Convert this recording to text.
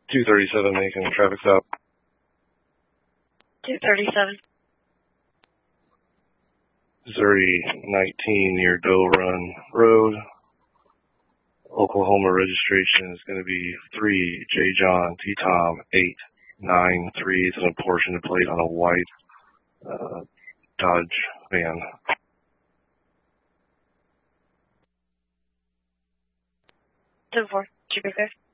237 making a traffic stop. 237. Missouri 19 near Doe Run Road. Oklahoma registration is going to be 3 J John T Tom 893. It's an apportioned plate on a white Dodge van. 10-4. Should be fair.